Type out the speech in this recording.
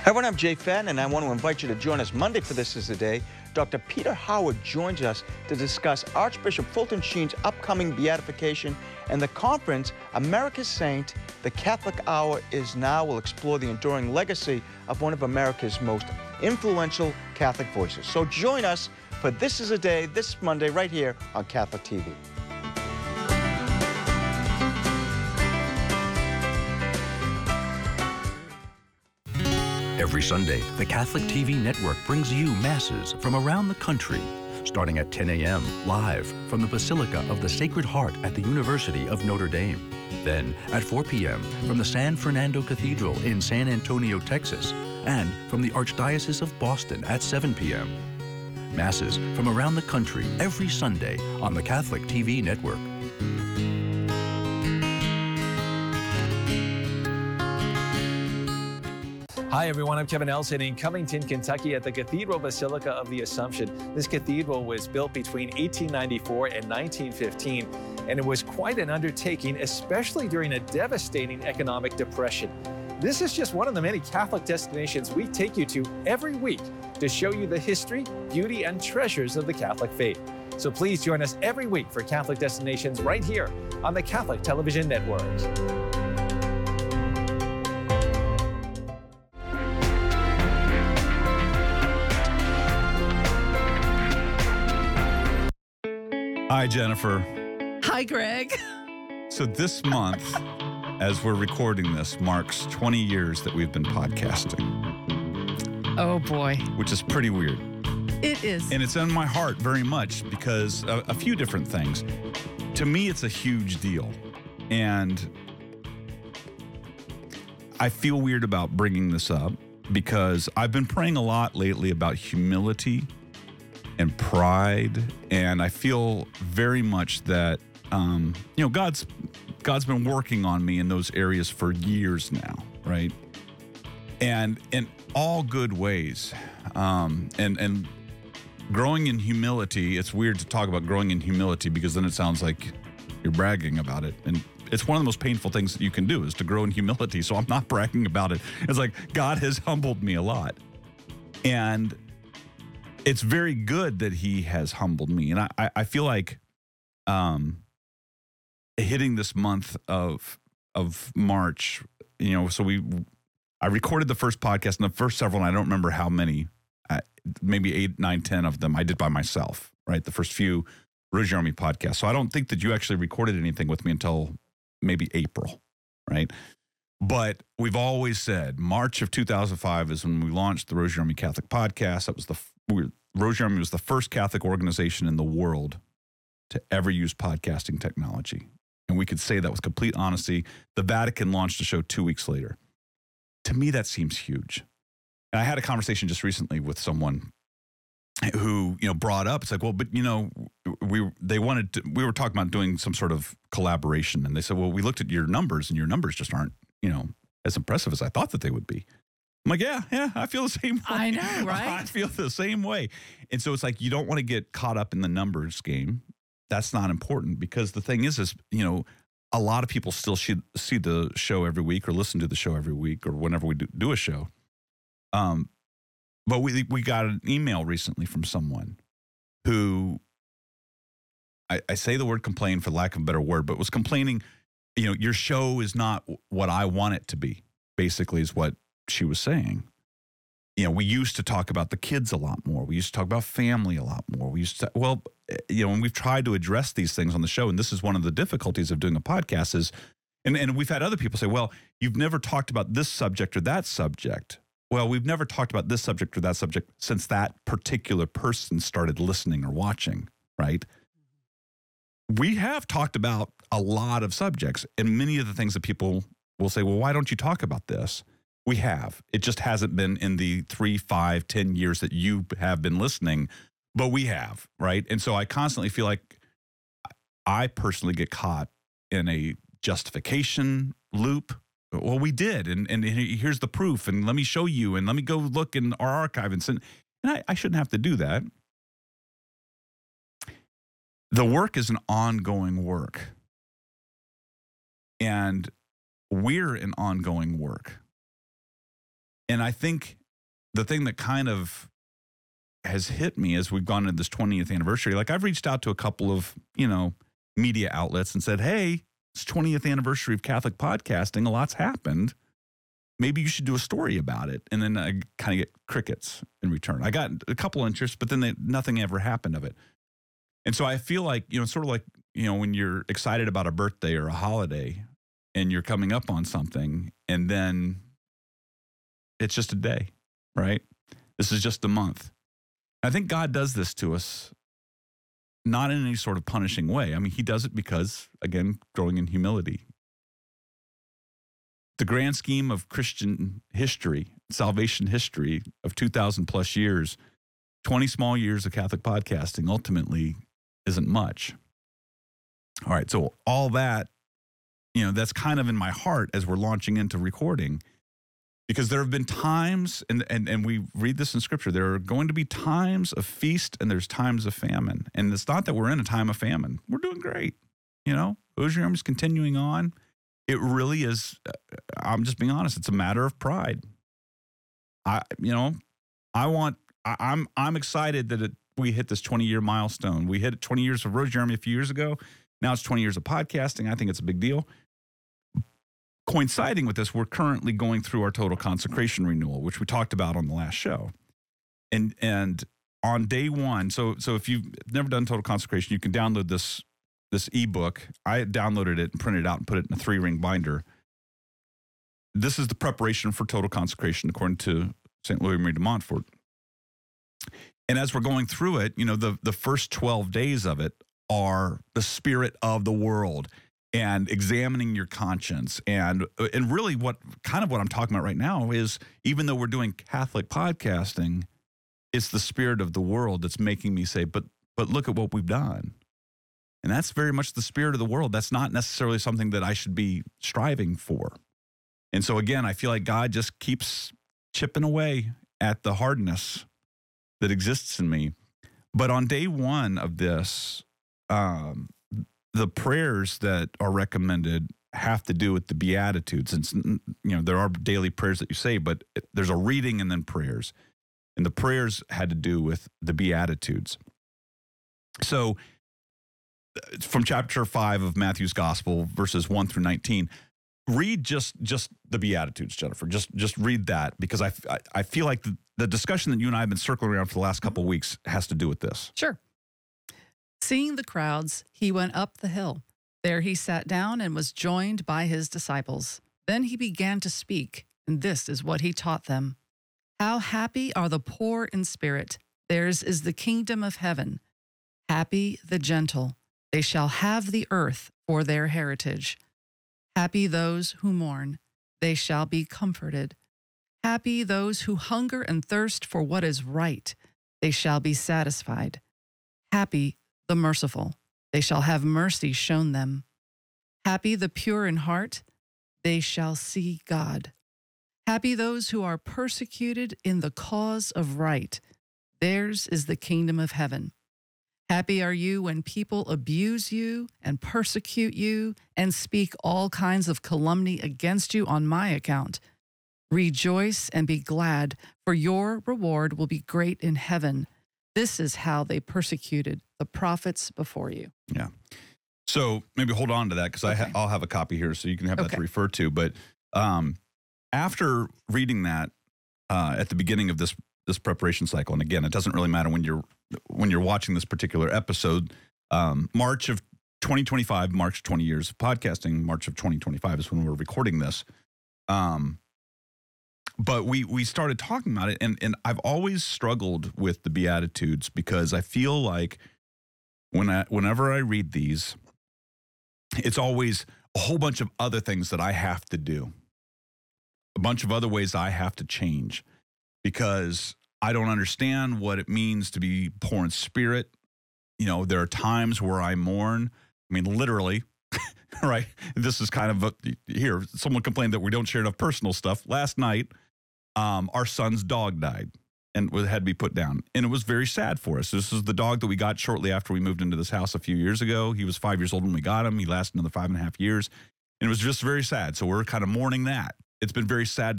Hi, everyone, I'm Jay Fenn, and I want to invite you to join us Monday for This Is the Day. Dr. Peter Howard joins us to discuss Archbishop Fulton Sheen's upcoming beatification and the conference, America's Saint. The Catholic Hour is now. We'll explore the enduring legacy of one of America's most influential Catholic voices. So join us for This Is a Day this Monday right here on Catholic TV. Every Sunday, the Catholic TV network brings you masses from around the country, starting at 10 a.m. live from the Basilica of the Sacred Heart at the University of Notre Dame. Then at 4 p.m. from the San Fernando Cathedral in San Antonio, Texas, and from the Archdiocese of Boston at 7 p.m. Masses from around the country every Sunday on the Catholic TV network. Hi everyone, I'm Kevin Elson in Covington, Kentucky at the Cathedral Basilica of the Assumption. This cathedral was built between 1894 and 1915, and it was quite an undertaking, especially during a devastating economic depression. This is just one of the many Catholic destinations we take you to every week to show you the history, beauty, and treasures of the Catholic faith. So please join us every week for Catholic Destinations right here on the Catholic Television Network. Hi, Jennifer. Hi, Greg. So this month, as we're recording this, marks 20 years that we've been podcasting. Oh, boy. Which is pretty weird. It is. And it's in my heart very much because a few different things. To me, it's a huge deal. And I feel weird about bringing this up because I've been praying a lot lately about humility and pride, and I feel very much that God's been working on me in those areas for years now, right? And in all good ways, and growing in humility. It's weird to talk about growing in humility because then it sounds like you're bragging about it, and it's one of the most painful things that you can do is to grow in humility. So I'm not bragging about it. It's like God has humbled me a lot, and it's very good that he has humbled me. And I feel like hitting this month of March, so I recorded the first podcast, and the first several, and I don't remember how many, maybe 8, 9, 10 of them I did by myself, right? The first few Rouge Army podcasts. So I don't think that you actually recorded anything with me until maybe April, right? But we've always said March of 2005 is when we launched the Rouge Army Catholic Podcast. That was Rouge Army was the first Catholic organization in the world to ever use podcasting technology. And we could say that with complete honesty. The Vatican launched the show 2 weeks later. To me, that seems huge. And I had a conversation just recently with someone who, brought up, it's like, well, but, we were talking about doing some sort of collaboration. And they said, well, we looked at your numbers and your numbers just aren't, as impressive as I thought that they would be. I'm like, yeah, I feel the same way. I know, right? I feel the same way. And so it's like, you don't want to get caught up in the numbers game. That's not important because the thing is, a lot of people still see the show every week or listen to the show every week or whenever we do a show. But we got an email recently from someone who, I say the word complain for lack of a better word, but was complaining, your show is not what I want it to be, basically is what she was saying. We used to talk about the kids a lot more. We used to talk about family a lot more. We used to, and we've tried to address these things on the show. And this is one of the difficulties of doing a podcast is, and we've had other people say, well, you've never talked about this subject or that subject. Well, we've never talked about this subject or that subject since that particular person started listening or watching, right? We have talked about a lot of subjects and many of the things that people will say, well, why don't you talk about this? We have. It just hasn't been in the 3, 5, 10 years that you have been listening, but we have, right? And so I constantly feel like I personally get caught in a justification loop. Well, we did, and here's the proof, and let me show you, and let me go look in our archive and send. And I shouldn't have to do that. The work is an ongoing work. And we're an ongoing work. And I think the thing that kind of has hit me as we've gone into this 20th anniversary, like I've reached out to a couple of, media outlets and said, hey, it's 20th anniversary of Catholic podcasting. A lot's happened. Maybe you should do a story about it. And then I kind of get crickets in return. I got a couple interests, but then nothing ever happened of it. And so I feel like, sort of like, when you're excited about a birthday or a holiday and you're coming up on something and then it's just a day, right? This is just a month. I think God does this to us, not in any sort of punishing way. I mean, he does it because, again, growing in humility. The grand scheme of Christian history, salvation history of 2,000 plus years, 20 small years of Catholic podcasting ultimately isn't much. All right, so all that, that's kind of in my heart as we're launching into recording, because there have been times, and we read this in Scripture, there are going to be times of feast and there's times of famine. And it's not that we're in a time of famine. We're doing great. Ozium is continuing on. It really is, I'm just being honest, it's a matter of pride. I'm excited that we hit this 20-year milestone. We hit 20 years of Rose Jeremy a few years ago. Now it's 20 years of podcasting. I think it's a big deal. Coinciding with this, we're currently going through our total consecration renewal, which we talked about on the last show. And on day one, so if you've never done total consecration, you can download this ebook. I downloaded it and printed it out and put it in a 3-ring binder. This is the preparation for total consecration according to St. Louis Marie de Montfort. And as we're going through it, the first 12 days of it are the spirit of the world and examining your conscience. And really what I'm talking about right now is, even though we're doing Catholic podcasting, it's the spirit of the world that's making me say, but look at what we've done. And that's very much the spirit of the world. That's not necessarily something that I should be striving for. And so again, I feel like God just keeps chipping away at the hardness that exists in me. But on day one of this, the prayers that are recommended have to do with the Beatitudes. And, there are daily prayers that you say, but there's a reading and then prayers. And the prayers had to do with the Beatitudes. So from chapter 5 of Matthew's Gospel, verses 1 through 19, read just the Beatitudes, Jennifer. Just read that, because I feel like the discussion that you and I have been circling around for the last couple of weeks has to do with this. Sure. Seeing the crowds, he went up the hill. There he sat down and was joined by his disciples. Then he began to speak, and this is what he taught them. How happy are the poor in spirit! Theirs is the kingdom of heaven. Happy the gentle! They shall have the earth for their heritage. Happy those who mourn! They shall be comforted. Happy those who hunger and thirst for what is right. They shall be satisfied. Happy the merciful, they shall have mercy shown them. Happy the pure in heart, they shall see God. Happy those who are persecuted in the cause of right, theirs is the kingdom of heaven. Happy are you when people abuse you and persecute you and speak all kinds of calumny against you on my account. Rejoice and be glad, for your reward will be great in heaven. This is how they persecuted the prophets before you. Yeah. So maybe hold on to that, because Okay. I'll have a copy here so you can have that Okay. to refer to. But after reading that at the beginning of this preparation cycle, and again, it doesn't really matter when you're watching this particular episode, March of 2025 marks 20 years of podcasting. March of 2025 is when we're recording this. But we started talking about it, and I've always struggled with the Beatitudes, because I feel like whenever I read these, it's always a whole bunch of other things that I have to do, a bunch of other ways I have to change, because I don't understand what it means to be poor in spirit. There are times where I mourn. I mean, literally, right? This is kind of here. Someone complained that we don't share enough personal stuff. Last night, our son's dog died and had to be put down. And it was very sad for us. This is the dog that we got shortly after we moved into this house a few years ago. He was 5 years old when we got him. He lasted another 5.5 years. And it was just very sad. So we're kind of mourning that. It's been very sad